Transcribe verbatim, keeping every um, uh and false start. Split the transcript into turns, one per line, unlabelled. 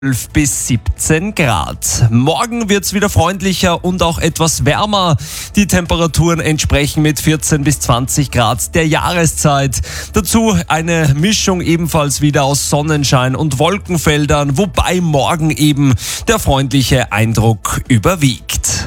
zwölf bis siebzehn Grad. Morgen wird's wieder freundlicher und auch etwas wärmer. Die Temperaturen entsprechen mit vierzehn bis zwanzig Grad der Jahreszeit. Dazu eine Mischung ebenfalls wieder aus Sonnenschein und Wolkenfeldern, wobei morgen eben der freundliche Eindruck überwiegt.